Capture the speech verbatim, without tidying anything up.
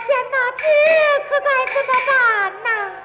天哪，这可该怎么办呐？